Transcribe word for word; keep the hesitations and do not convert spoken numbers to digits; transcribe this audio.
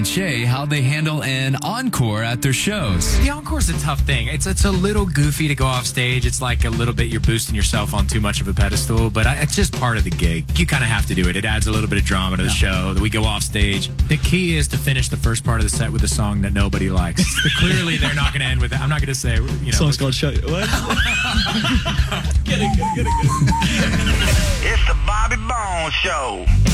Shay how they handle an encore at their shows. The encore's a tough thing. It's it's a little goofy to go off stage. It's like a little bit you're boosting yourself on too much of a pedestal, but I, it's just part of the gig. You kind of have to do it. It adds a little bit of drama to the show. We go off stage. The key is to finish the first part of the set with a song that nobody likes. But clearly, they're not going to end with that. I'm not going to say, you know. Song's called Show. What? Get it, get it, get it. It's the Bobby Bones Show.